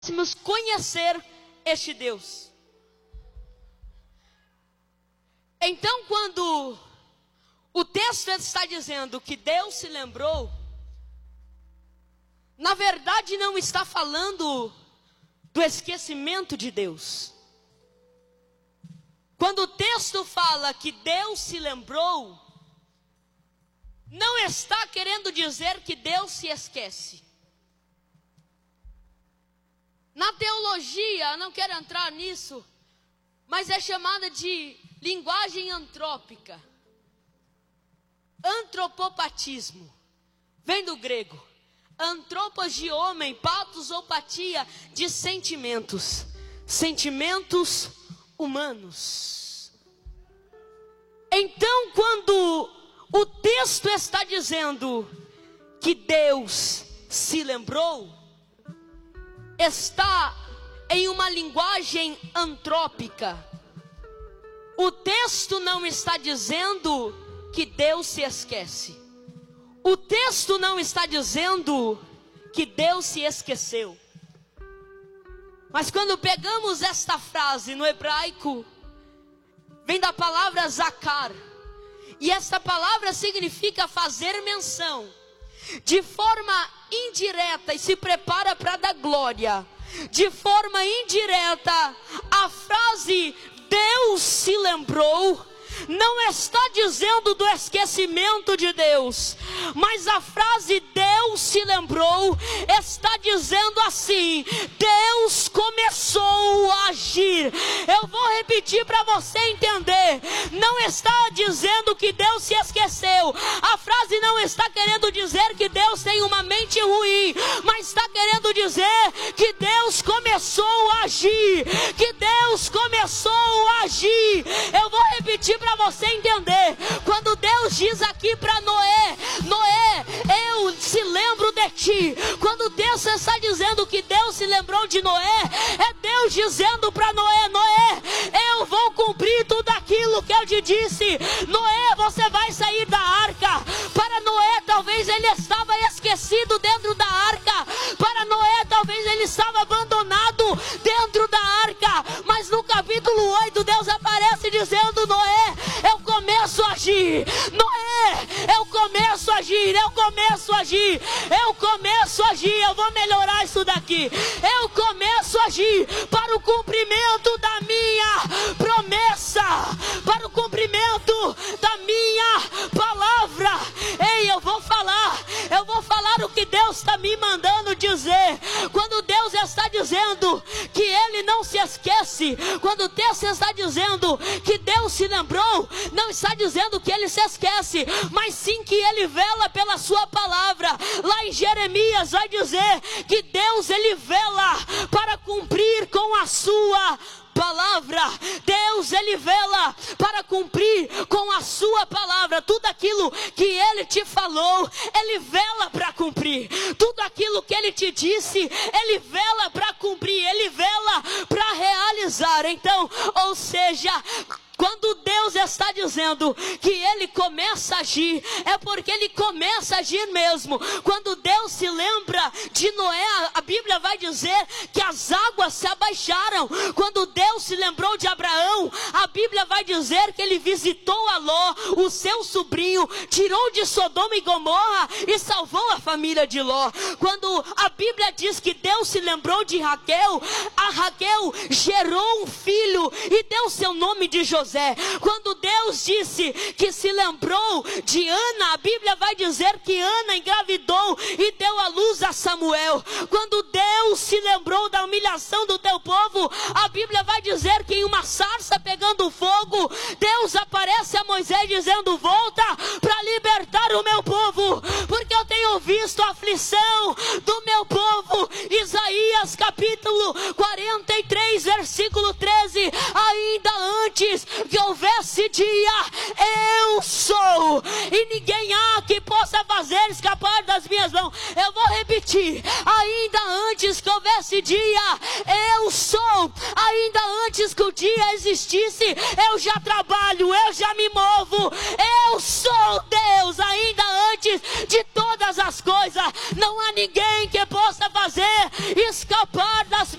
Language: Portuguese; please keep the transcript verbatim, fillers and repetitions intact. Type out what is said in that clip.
pudéssemos conhecer este Deus. Então, quando o texto está dizendo que Deus se lembrou, na verdade não está falando do esquecimento de Deus. Quando o texto fala que Deus se lembrou, não está querendo dizer que Deus se esquece. Na teologia, não quero entrar nisso, mas é chamada de linguagem antrópica. Antropopatismo, vem do grego. Antropos de homem, patos ou patia de sentimentos. Sentimentos humanos. Então, quando o texto está dizendo que Deus se lembrou, está em uma linguagem antrópica. O texto não está dizendo que Deus se esquece. O texto não está dizendo que Deus se esqueceu. Mas quando pegamos esta frase no hebraico, vem da palavra zakar. E essa palavra significa fazer menção. De forma indireta, e se prepara para dar glória. De forma indireta, a frase Deus se lembrou não está dizendo do esquecimento de Deus, mas a frase Deus se lembrou está dizendo assim: Deus começou a agir. Eu vou repetir para você entender. Não está dizendo que Deus se esqueceu. A frase não está querendo dizer que Deus tem uma mente ruim, mas está querendo dizer que Deus começou a agir. Que Deus começou a agir. Eu vou repetir para você entender. Quando Deus diz aqui para Noé: Noé, eu se lembro de ti. Quando o texto está dizendo que Deus se lembrou de Noé, é Deus dizendo para Noé: Noé, eu vou cumprir tudo aquilo que eu te disse. Noé, você vai sair da arca. Para Noé, talvez ele estava esquecido dentro da arca. Para Noé, talvez ele estava abandonado dentro da arca. Mas no capítulo oito, Deus aparece dizendo: Noé, eu começo a agir. Noé, eu começo a agir. Eu começo a agir. Eu começo a agir. Eu vou melhorar isso daqui. Eu começo a agir para o cumprimento da minha promessa, para o cumprimento da minha palavra. Ei, eu vou falar. Eu vou falar o que Deus está me mandando dizer. Quando Deus está dizendo que Ele não se esquece, quando o texto está dizendo que Deus se lembrou, não está dizendo que Ele se esquece, mas sim que Ele vela pela sua palavra. Lá em Jeremias vai dizer que Deus, Ele vela para cumprir com a sua palavra. Deus, Ele vela para cumprir com a sua palavra. Tudo aquilo que Ele te falou, Ele vela para cumprir. Tudo aquilo que Ele te disse, Ele vela para cumprir. Ele vela para realizar. Então, ou seja, quando Deus está dizendo que Ele começa a agir, é porque Ele começa a agir mesmo. Quando Deus se lembra de Noé, a Bíblia vai dizer que as águas se abaixaram. Quando Deus se lembrou de Abraão, a Bíblia vai dizer que Ele visitou a Ló, o seu sobrinho, tirou de Sodoma e Gomorra e salvou a família de Ló. Quando a Bíblia diz que Deus se lembrou de Raquel, a Raquel gerou um filho e deu seu nome de José. Quando Deus disse que se lembrou de Ana, a Bíblia vai dizer que Ana engravidou e deu à luz a Samuel. Quando Deus se lembrou da humilhação do teu povo, a Bíblia vai dizer que em uma sarça pegando fogo, Deus aparece a Moisés dizendo: volta para libertar o meu povo, porque eu tenho visto a aflição do meu povo. Isaías capítulo quarenta e três, versículo treze: ainda antes que houvesse dia, eu sou, e ninguém há que possa fazer escapar das minhas mãos. Eu vou repetir: ainda antes que houvesse dia, eu sou. Ainda antes que o dia existisse, eu já trabalho, eu já me movo. Eu sou Deus, ainda antes de todas as coisas. Não há ninguém que possa fazer escapar das